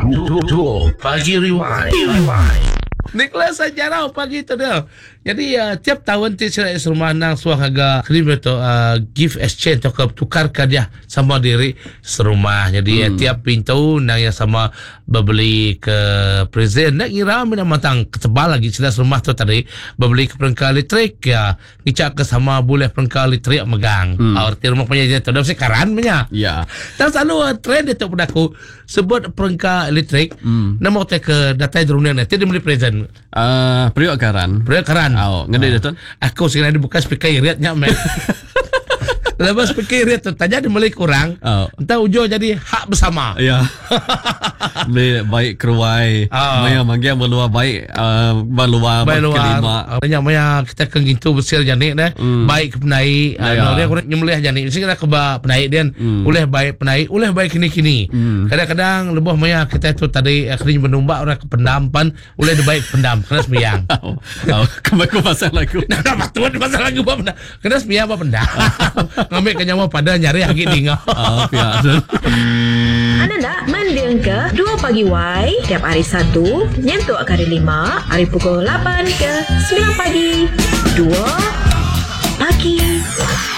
Pagi Rewind. Nicholas sejarah pagi tu dia. Jadi tiap tahun teacher rumah nang suah agak krim tu gift exchange atau tukarkan dia sama diri serumah. Jadi tiap pintu nang yang sama berbeli ke present nak kira mina matang ketebal lagi jelas rumah tu tadi berbeli ke perangkat elektrik ya ngicak ke sama boleh perangkat elektrik megang. Arti rumah punya dia tu dah sekaran punya. Ya. Dan selalu trend itu pada aku sebut perangkat elektrik nama kita ke data drone nanti dia beli present. Periuk karan. Oh, ngedai dah tu. Aku sekarang dibuka speaker iritnya mek. Lepas speaker irit tu tanya dia beli kurang. Entah ujung jadi hak bersama. Ya. Beli baik keruai. Maya manggil meluar baik meluar kelima. Banyak maya kita ke gitu besar janik dah. Baik penai. Dia kurang nyembelih janik. Mesti kita ke penai dia. Uleh baik penai, uleh baik kini-kini. Kadang-kadang lebih maya kita tu tadi akhirnya menumbak orang ke pendampan, uleh dia baik pendam kena sembiang. Kemaku pasal lagu. Nah, betul pasal lagu apa pendam. Kena sembiang apa pendam. Ngambil kenyawa pada nyari haki dingau. Anda nak mendiang ke 2 Pagi Y tiap hari Sabtu nyentuh hari 5 hari pukul 8 ke 9 pagi 2 Pagi